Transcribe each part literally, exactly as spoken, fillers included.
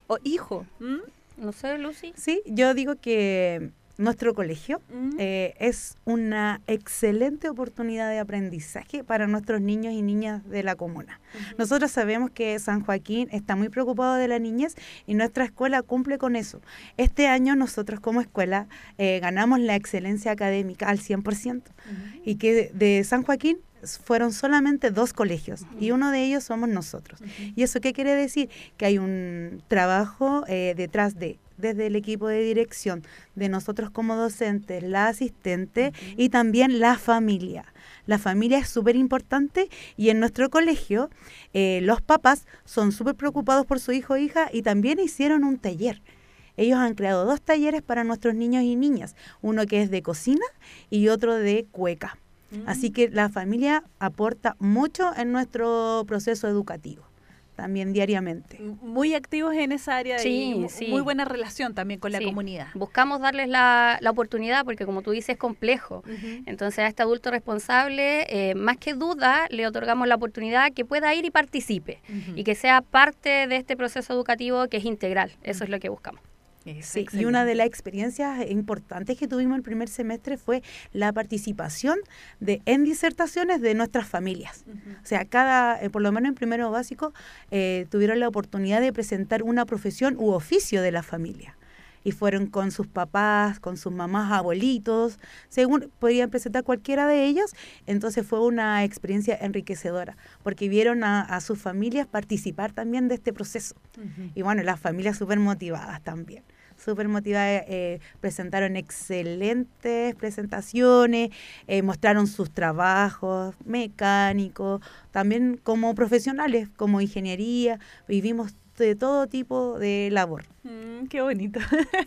o hijo. ¿Mm? No sé, Lucy. Sí, yo digo que nuestro colegio uh-huh. eh, es una excelente oportunidad de aprendizaje para nuestros niños y niñas de la comuna. Uh-huh. Nosotros sabemos que San Joaquín está muy preocupado de la niñez y nuestra escuela cumple con eso. Este año nosotros como escuela eh, ganamos la excelencia académica al cien por ciento uh-huh. y que de San Joaquín fueron solamente dos colegios uh-huh. y uno de ellos somos nosotros. Uh-huh. ¿Y eso qué quiere decir? Que hay un trabajo eh, detrás de, desde el equipo de dirección, de nosotros como docentes, la asistente uh-huh. y también la familia. La familia es súper importante y en nuestro colegio eh, los papás son súper preocupados por su hijo o hija y también hicieron un taller. Ellos han creado dos talleres para nuestros niños y niñas, uno que es de cocina y otro de cueca. Así que la familia aporta mucho en nuestro proceso educativo, también diariamente. Muy activos en esa área sí, y sí. muy buena relación también con la sí. comunidad. Buscamos darles la, la oportunidad porque, como tú dices, es complejo. Uh-huh. Entonces, a este adulto responsable, eh, más que duda, le otorgamos la oportunidad que pueda ir y participe uh-huh. y que sea parte de este proceso educativo que es integral. Eso uh-huh. es lo que buscamos. Sí, y una de las experiencias importantes que tuvimos el primer semestre fue la participación de, en disertaciones de nuestras familias. Uh-huh. O sea, cada, eh, por lo menos en primero básico, eh, tuvieron la oportunidad de presentar una profesión u oficio de la familia. Y fueron con sus papás, con sus mamás, abuelitos, según podían presentar cualquiera de ellos. Entonces fue una experiencia enriquecedora, porque vieron a, a sus familias participar también de este proceso. Uh-huh. Y bueno, las familias súper motivadas también. Súper motivadas, eh, presentaron excelentes presentaciones, eh, mostraron sus trabajos mecánicos, también como profesionales, como ingeniería, vivimos de todo tipo de labor. Mm, qué bonito.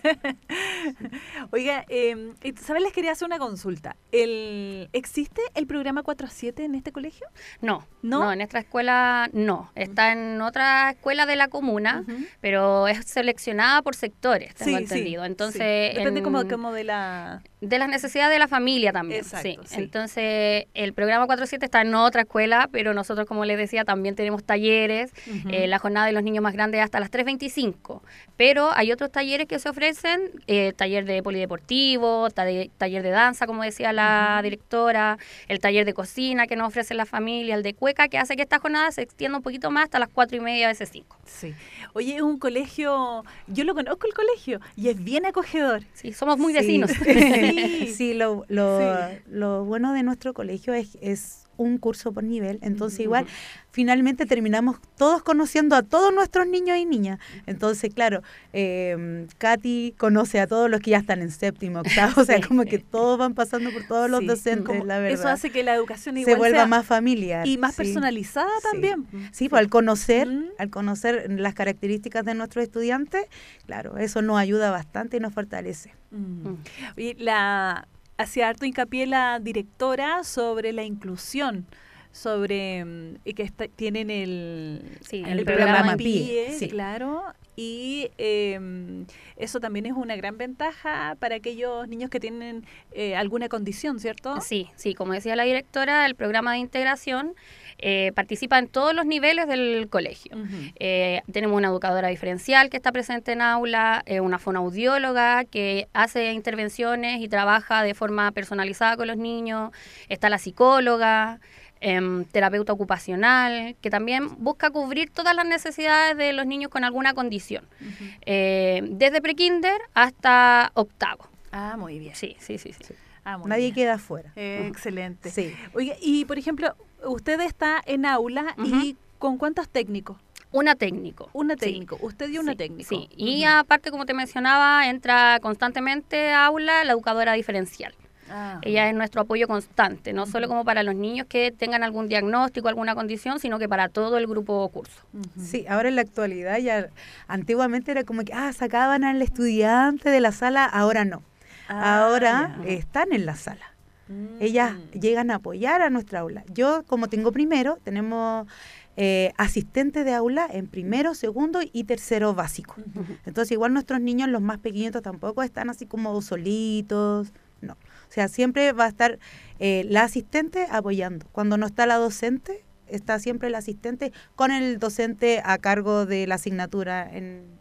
Oiga, eh, ¿sabes? Les quería hacer una consulta. El, ¿Existe el programa cuatro a siete en este colegio? No, no, no en nuestra escuela no. Está en otra escuela de la comuna, uh-huh. pero es seleccionada por sectores, tengo sí, entendido. Sí, Entonces, sí. Depende en, como, como de la... De las necesidades de la familia también. Exacto, sí. sí. Entonces, el programa cuatro a siete está en otra escuela, pero nosotros, como les decía, también tenemos talleres. Uh-huh. Eh, la jornada de los niños más grandes hasta las tres veinticinco. Pero hay otros talleres que se ofrecen, eh, taller de polideportivo, taller, taller de danza, como decía la uh-huh. directora, el taller de cocina que nos ofrece la familia, el de cueca, que hace que esta jornada se extienda un poquito más hasta las cuatro y media, a veces cinco. Sí. Oye, es un colegio, yo lo conozco el colegio, y es bien acogedor. Sí, somos muy vecinos. Sí, sí, sí lo, lo, sí. lo bueno de nuestro colegio es, es un curso por nivel, entonces uh-huh. igual finalmente terminamos todos conociendo a todos nuestros niños y niñas. Entonces, claro, eh, Katy conoce a todos los que ya están en séptimo, octavo, o sea, como que todos van pasando por todos los sí, docentes, la verdad. Eso hace que la educación igual se vuelva sea más familiar. Y más sí. personalizada sí. también. Sí, sí, pues al conocer, uh-huh. al conocer las características de nuestros estudiantes, claro, eso nos ayuda bastante y nos fortalece. Uh-huh. Y la... hacía harto hincapié la directora sobre la inclusión, sobre y que está, tienen el, sí, el, el programa, programa P I E, sí. claro, y eh, eso también es una gran ventaja para aquellos niños que tienen eh, alguna condición, ¿cierto? Sí, sí, como decía la directora, el programa de integración eh, participa en todos los niveles del colegio. Uh-huh. Eh, tenemos una educadora diferencial que está presente en aula, eh, una fonoaudióloga que hace intervenciones y trabaja de forma personalizada con los niños, está la psicóloga, Eh, terapeuta ocupacional, que también busca cubrir todas las necesidades de los niños con alguna condición, uh-huh. eh, desde prekinder hasta octavo. Ah, muy bien. Sí, sí, sí. sí. Ah, muy Nadie bien. queda afuera. Eh, uh-huh. Excelente. Sí. Oye, y por ejemplo, usted está en aula uh-huh. y ¿con cuántos técnicos? Una técnico. Una técnico. Sí. Usted y una sí, técnico. Sí, y uh-huh. aparte, como te mencionaba, entra constantemente a aula la educadora diferencial. Ah. Ella es nuestro apoyo constante, no uh-huh. solo como para los niños que tengan algún diagnóstico, alguna condición, sino que para todo el grupo curso. Uh-huh. Sí, ahora en la actualidad ya, antiguamente era como que, ah, sacaban al estudiante de la sala, ahora no. Ah, ahora ya. están en la sala. Uh-huh. Ellas llegan a apoyar a nuestra aula. Yo, como tengo primero, tenemos eh, asistentes de aula en primero, segundo y tercero básico. Uh-huh. Entonces, igual nuestros niños, los más pequeñitos, tampoco están así como solitos, no. O sea, siempre va a estar eh, la asistente apoyando. Cuando no está la docente, está siempre el asistente con el docente a cargo de la asignatura en